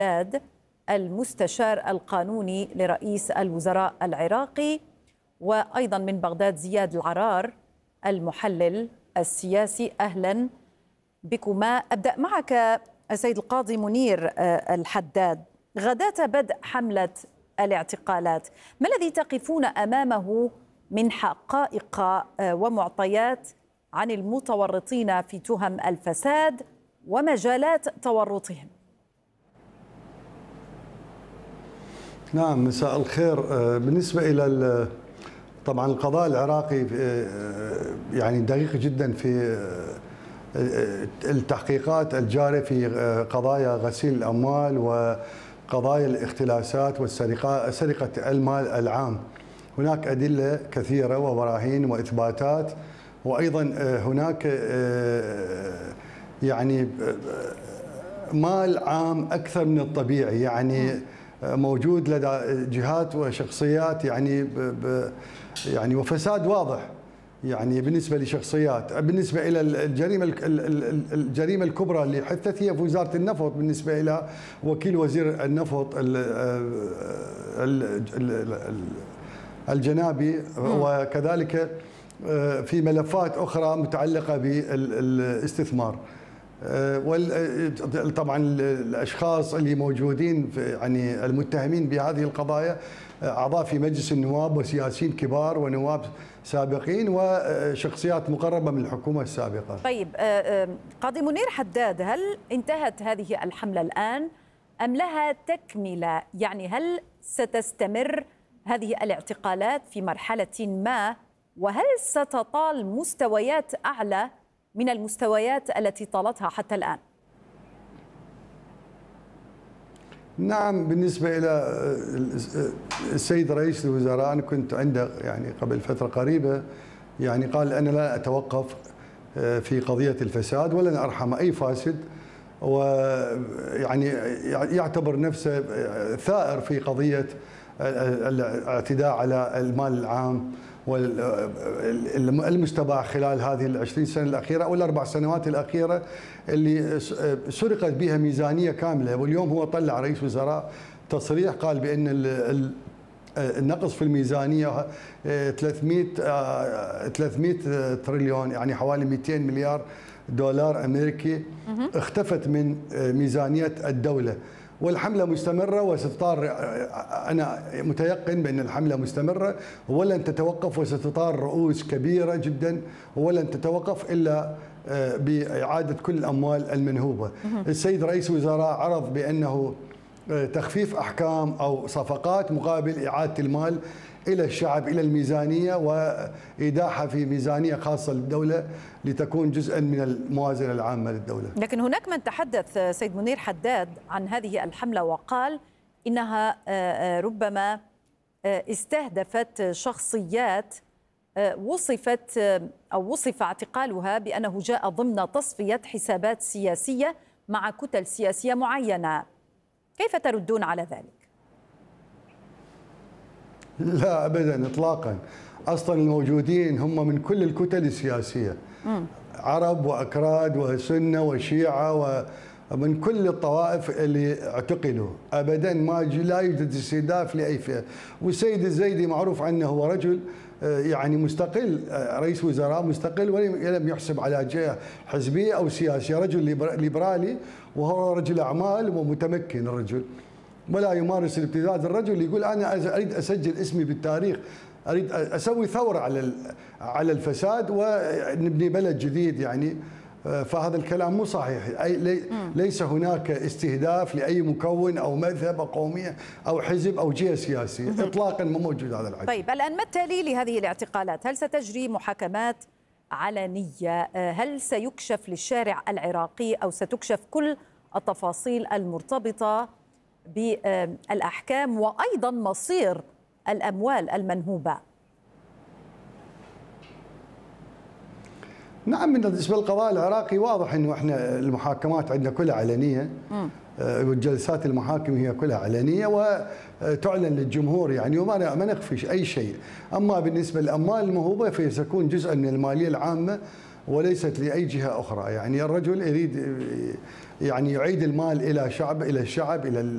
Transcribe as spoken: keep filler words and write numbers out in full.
حداد المستشار القانوني لرئيس الوزراء العراقي، وأيضا من بغداد زياد العرار المحلل السياسي. أهلا بكما. أبدأ معك السيد القاضي منير الحداد. غداة بدء حملة الاعتقالات، ما الذي تقفون أمامه من حقائق ومعطيات عن المتورطين في تهم الفساد ومجالات تورطهم؟ نعم، مساء الخير. بالنسبة إلى طبعا القضاء العراقي يعني دقيق جدا في التحقيقات الجارية في قضايا غسيل الأموال وقضايا الاختلاسات والسرقة سرقة المال العام. هناك أدلة كثيرة وبراهين وإثباتات، وأيضا هناك يعني مال عام أكثر من الطبيعي، يعني موجود لدى جهات وشخصيات يعني ب يعني وفساد واضح يعني بالنسبه لشخصيات. بالنسبه الى الجريمه الجريمه الكبرى اللي حدثت هي في وزاره النفط بالنسبه الى وكيل وزير النفط الجنابي، وكذلك في ملفات اخرى متعلقه بالاستثمار. طبعا الاشخاص اللي موجودين يعني المتهمين بهذه القضايا اعضاء في مجلس النواب وسياسيين كبار ونواب سابقين وشخصيات مقربه من الحكومه السابقه. طيب قاضي منير حداد، هل انتهت هذه الحمله الان ام لها تكمله؟ يعني هل ستستمر هذه الاعتقالات في مرحله ما، وهل ستطال مستويات اعلى من المستويات التي طالتها حتى الآن؟ نعم، بالنسبة إلى السيد رئيس الوزراء أنا كنت عنده يعني قبل فترة قريبة، يعني قال أنا لا أتوقف في قضية الفساد ولن أرحم أي فاسد، ويعني يعتبر نفسه ثائر في قضية الاعتداء على المال العام والمستباح خلال هذه العشرين سنة الأخيرة أو الأربع سنوات الأخيرة اللي سرقت بها ميزانية كاملة. واليوم هو طلع رئيس وزراء تصريح قال بأن النقص في الميزانية ثلاثمئة تريليون، يعني حوالي مئتين مليار دولار أمريكي اختفت من ميزانية الدولة. والحملة مستمرة وستطار، أنا متيقن بأن الحملة مستمرة ولن تتوقف، وستطار رؤوس كبيرة جدا ولن تتوقف إلا بإعادة كل الأموال المنهوبة. السيد رئيس الوزراء عرض بأنه تخفيف أحكام أو صفقات مقابل إعادة المال إلى الشعب إلى الميزانية وإيداعها في ميزانية خاصة للدولة لتكون جزءا من الموازنة العامة للدولة. لكن هناك من تحدث سيد منير حداد عن هذه الحملة وقال إنها ربما استهدفت شخصيات وصفت أو وصف اعتقالها بأنه جاء ضمن تصفية حسابات سياسية مع كتل سياسية معينة. كيف تردون على ذلك؟ لا أبدا إطلاقا. أصلا الموجودين هم من كل الكتل السياسية، م. عرب وأكراد وسنة وشيعة ومن كل الطوائف اللي اعتقلوا. أبدا ما لا يوجد استهداف لأي فئة. والسيد الزيدي معروف عنه هو رجل يعني مستقل، رئيس وزراء مستقل ولم يحسب على جهة حزبية أو سياسية، رجل ليبرالي وهو رجل أعمال ومتمكن الرجل، ولا يمارس الابتزاز. الرجل يقول أنا أريد أسجل اسمي بالتاريخ، أريد أسوي ثورة على على الفساد ونبني بلد جديد يعني. فهذا الكلام مو صحيح. أي ليس هناك استهداف لأي مكون أو مذهب أو قومية أو حزب أو جهة سياسية إطلاقا، ما موجود هذا العدل. طيب الآن ما التالي لهذه الاعتقالات؟ هل ستجري محاكمات علنية؟ هل سيكشف للشارع العراقي أو ستكشف كل التفاصيل المرتبطة بالأحكام وأيضا مصير الأموال المنهوبة؟ نعم، بالنسبة للقضاء العراقي واضح أنه احنا المحاكمات عندنا كلها علنية، والجلسات المحاكم هي كلها علنية وتعلن للجمهور يعني، وما ما نخفي أي شيء. أما بالنسبة للأموال الموهوبة فستكون جزءا من المالية العامة وليست لأي جهة أخرى. يعني الرجل يريد يعني يعيد المال إلى شعب إلى الشعب إلى